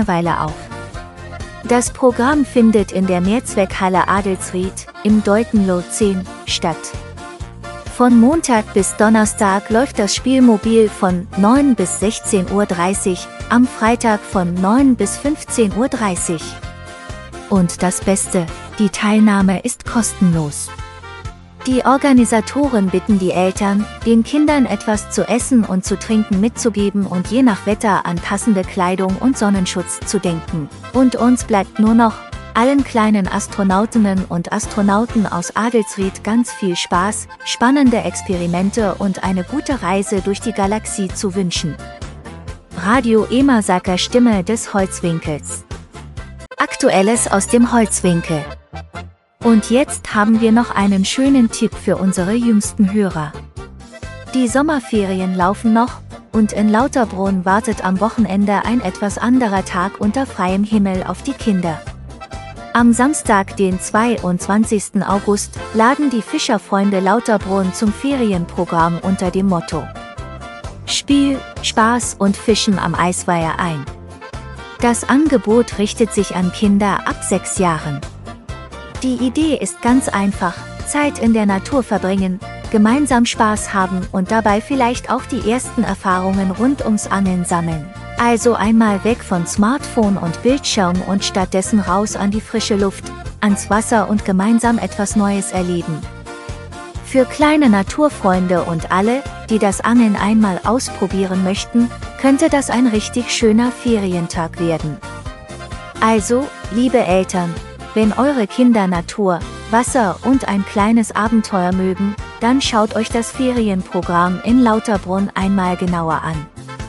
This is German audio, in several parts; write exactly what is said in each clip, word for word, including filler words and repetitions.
Langeweile auf. Das Programm findet in der Mehrzweckhalle Adelsried im Deutenloh zehn statt. Von Montag bis Donnerstag läuft das Spielmobil von neun bis sechzehn Uhr dreißig, am Freitag von neun bis fünfzehn Uhr dreißig. Und das Beste, die Teilnahme ist kostenlos. Die Organisatoren bitten die Eltern, den Kindern etwas zu essen und zu trinken mitzugeben und je nach Wetter an passende Kleidung und Sonnenschutz zu denken. Und uns bleibt nur noch, allen kleinen Astronautinnen und Astronauten aus Adelsried ganz viel Spaß, spannende Experimente und eine gute Reise durch die Galaxie zu wünschen. Radio Emasaker, Stimme des Holzwinkels. Aktuelles aus dem Holzwinkel. Und jetzt haben wir noch einen schönen Tipp für unsere jüngsten Hörer. Die Sommerferien laufen noch, und in Lauterbrunn wartet am Wochenende ein etwas anderer Tag unter freiem Himmel auf die Kinder. Am Samstag, den zweiundzwanzigsten August, laden die Fischerfreunde Lauterbrunn zum Ferienprogramm unter dem Motto Spiel, Spaß und Fischen am Eisweiher ein. Das Angebot richtet sich an Kinder ab sechs Jahren. Die Idee ist ganz einfach: Zeit in der Natur verbringen, gemeinsam Spaß haben und dabei vielleicht auch die ersten Erfahrungen rund ums Angeln sammeln. Also einmal weg von Smartphone und Bildschirm und stattdessen raus an die frische Luft, ans Wasser und gemeinsam etwas Neues erleben. Für kleine Naturfreunde und alle, die das Angeln einmal ausprobieren möchten, könnte das ein richtig schöner Ferientag werden. Also, liebe Eltern, wenn eure Kinder Natur, Wasser und ein kleines Abenteuer mögen, dann schaut euch das Ferienprogramm in Lauterbrunn einmal genauer an.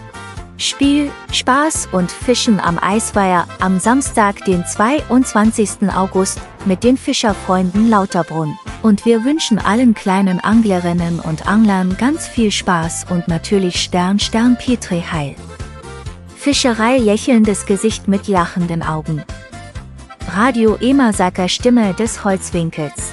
Spiel, Spaß und Fischen am Eisweiher am Samstag, den zweiundzwanzigsten August, mit den Fischerfreunden Lauterbrunn. Und wir wünschen allen kleinen Anglerinnen und Anglern ganz viel Spaß und natürlich Stern Stern Petri Heil. Fischerei, lächelndes Gesicht mit lachenden Augen. Radio Emasaker, Stimme des Holzwinkels.